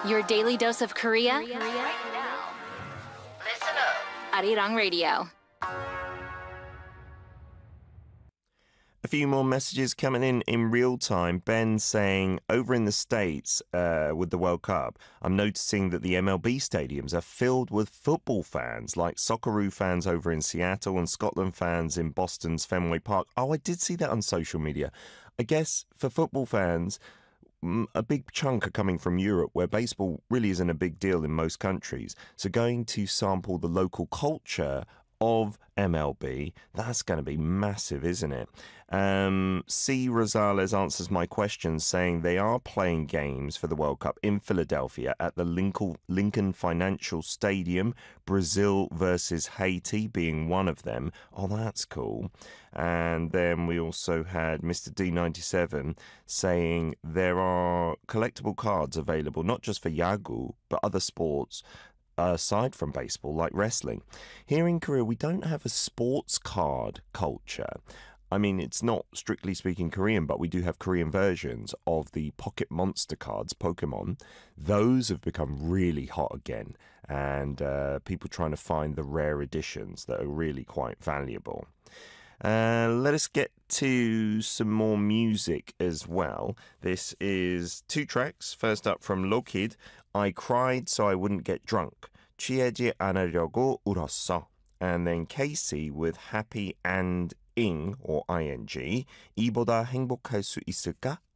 Your daily dose of Korea. Right now. Listen up. Arirang Radio. A few more messages coming in real time. Ben saying, over in the States with the World Cup, I'm noticing that the MLB stadiums are filled with football fans, like Socceroo fans over in Seattle and Scotland fans in Boston's Fenway Park. Oh, I did see that on social media. I guess for football fans, a big chunk are coming from Europe, where baseball really isn't a big deal in most countries. So going to sample the local culture of MLB, that's going to be massive, isn't it? C. Rosales answers my question saying they are playing games for the World Cup in Philadelphia at the Lincoln Financial Stadium, Brazil versus Haiti being one of them. Oh, that's cool. And then we also had Mr. D97 saying there are collectible cards available, not just for Yagu, but other sports aside from baseball, like wrestling. Here in Korea, we don't have a sports card culture. I mean, it's not strictly speaking Korean, but we do have Korean versions of the Pocket Monster cards, Pokemon. Those have become really hot again, and people trying to find the rare editions that are really quite valuable. Let us get to some more music as well. This is 2 tracks. First up from Lokid, I Cried So I Wouldn't Get Drunk. 취하지 않으려고 울었어. And then Casey with Happy and ing or ing. 이보다 행복할 수 있을까?